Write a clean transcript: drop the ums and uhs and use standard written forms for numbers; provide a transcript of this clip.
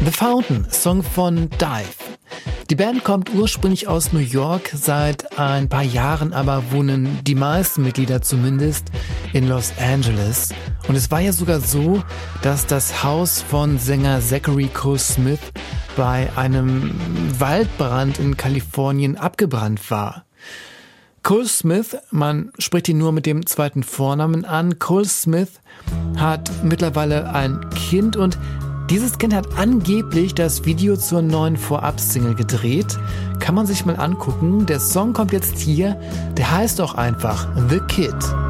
The Fountain, Song von Dive. Die Band kommt ursprünglich aus New York, seit ein paar Jahren aber wohnen die meisten Mitglieder zumindest in Los Angeles. Und es war ja sogar so, dass das Haus von Sänger Zachary Cole Smith bei einem Waldbrand in Kalifornien abgebrannt war. Cole Smith, man spricht ihn nur mit dem zweiten Vornamen an, Cole Smith hat mittlerweile ein Kind und dieses Kind hat angeblich das Video zur neuen Vorab-Single gedreht. Kann man sich mal angucken. Der Song kommt jetzt hier. Der heißt auch einfach The Kid.